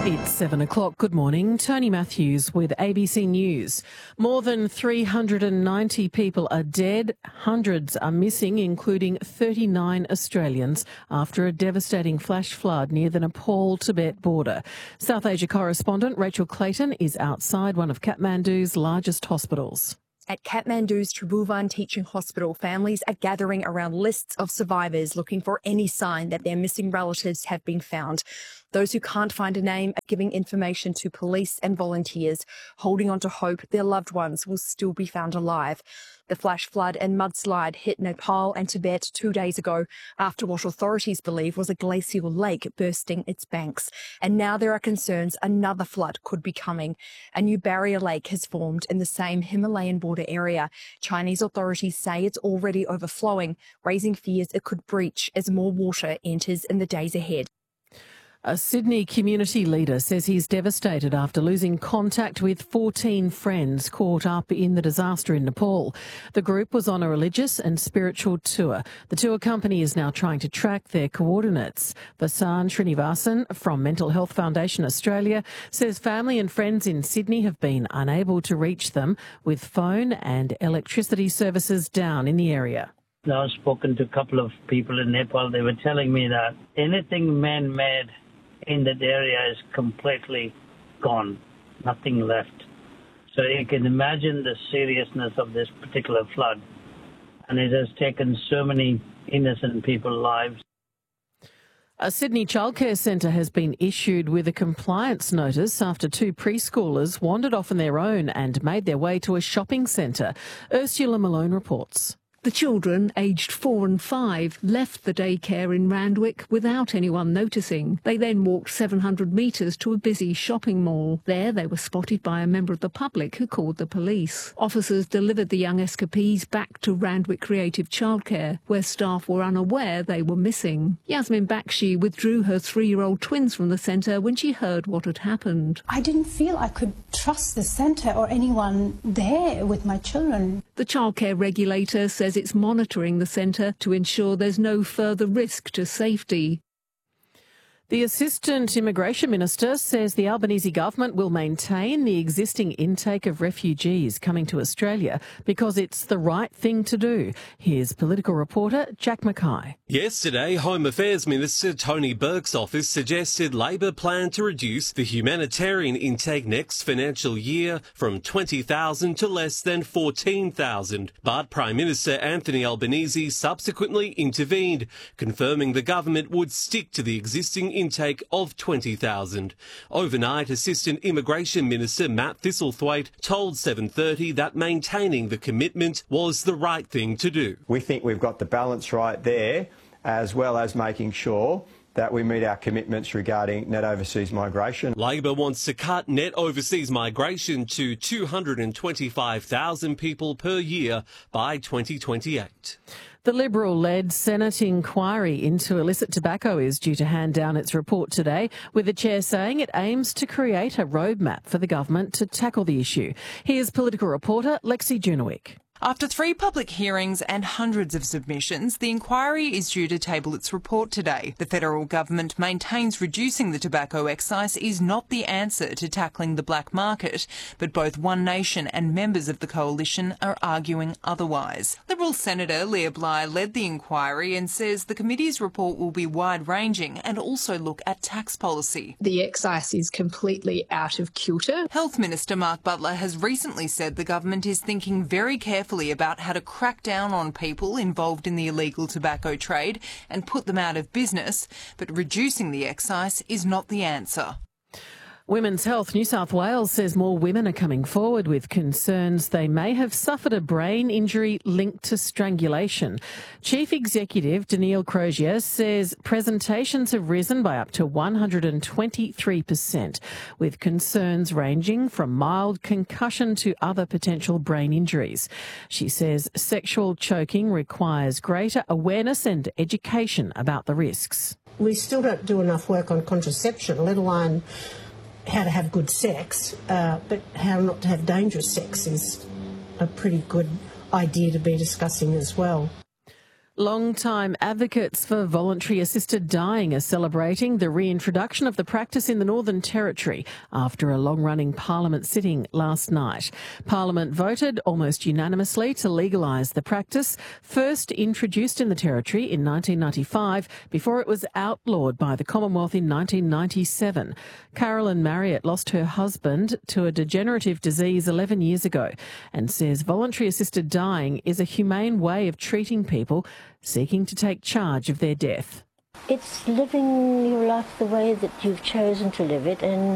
It's 7 o'clock. Good morning. Tony Matthews with ABC News. More than 390 people are dead. Hundreds are missing, including 39 Australians, after a devastating flash flood near the Nepal-Tibet border. South Asia correspondent Rachel Clayton is outside one of Kathmandu's largest hospitals. At Kathmandu's Tribhuvan Teaching Hospital, families are gathering around lists of survivors looking for any sign that their missing relatives have been found. Those who can't find a name are giving information to police and volunteers, holding on to hope their loved ones will still be found alive. The flash flood and mudslide hit Nepal and Tibet 2 days ago after what authorities believe was a glacial lake bursting its banks. And now there are concerns another flood could be coming. A new barrier lake has formed in the same Himalayan border area. Chinese authorities say it's already overflowing, raising fears it could breach as more water enters in the days ahead. A Sydney community leader says he's devastated after losing contact with 14 friends caught up in the disaster in Nepal. The group was on a religious and spiritual tour. The tour company is now trying to track their coordinates. Vasan Srinivasan from Mental Health Foundation Australia says family and friends in Sydney have been unable to reach them, with phone and electricity services down in the area. I've spoken to a couple of people in Nepal. They were telling me that anything man-made in that area is completely gone, nothing left. So you can imagine the seriousness of this particular flood. And it has taken so many innocent people's lives. A Sydney childcare centre has been issued with a compliance notice after 2 preschoolers wandered off on their own and made their way to a shopping centre. Ursula Malone reports. The children, aged 4 and 5, left the daycare in Randwick without anyone noticing. They then walked 700 metres to a busy shopping mall. There they were spotted by a member of the public who called the police. Officers delivered the young escapees back to Randwick Creative Childcare, where staff were unaware they were missing. Yasmin Bakshi withdrew her 3-year-old twins from the centre when she heard what had happened. I didn't feel I could trust the centre or anyone there with my children. The childcare regulator says it's monitoring the centre to ensure there's no further risk to safety. The Assistant Immigration Minister says the Albanese government will maintain the existing intake of refugees coming to Australia because it's the right thing to do. Here's political reporter Jack Mackay. Yesterday, Home Affairs Minister Tony Burke's office suggested Labor plan to reduce the humanitarian intake next financial year from 20,000 to less than 14,000. But Prime Minister Anthony Albanese subsequently intervened, confirming the government would stick to the existing intake of 20,000. Overnight, Assistant Immigration Minister Matt Thistlethwaite told 7:30 that maintaining the commitment was the right thing to do. We think we've got the balance right there, as well as making sure that we meet our commitments regarding net overseas migration. Labor wants to cut net overseas migration to 225,000 people per year by 2028. The Liberal-led Senate inquiry into illicit tobacco is due to hand down its report today, with the chair saying it aims to create a roadmap for the government to tackle the issue. Here's political reporter Lexi Junowick. After 3 public hearings and hundreds of submissions, the inquiry is due to table its report today. The federal government maintains reducing the tobacco excise is not the answer to tackling the black market, but both One Nation and members of the coalition are arguing otherwise. Liberal Senator Leah Bly led the inquiry and says the committee's report will be wide-ranging and also look at tax policy. The excise is completely out of kilter. Health Minister Mark Butler has recently said the government is thinking very carefully about how to crack down on people involved in the illegal tobacco trade and put them out of business, but reducing the excise is not the answer. Women's Health New South Wales says more women are coming forward with concerns they may have suffered a brain injury linked to strangulation. Chief Executive Danielle Crozier says presentations have risen by up to 123%, with concerns ranging from mild concussion to other potential brain injuries. She says sexual choking requires greater awareness and education about the risks. We still don't do enough work on contraception, let alone how to have good sex, but how not to have dangerous sex is a pretty good idea to be discussing as well. Long-time advocates for voluntary assisted dying are celebrating the reintroduction of the practice in the Northern Territory after a long-running Parliament sitting last night. Parliament voted almost unanimously to legalise the practice, first introduced in the Territory in 1995 before it was outlawed by the Commonwealth in 1997. Carolyn Marriott lost her husband to a degenerative disease 11 years ago and says voluntary assisted dying is a humane way of treating people seeking to take charge of their death. It's living your life the way that you've chosen to live it, and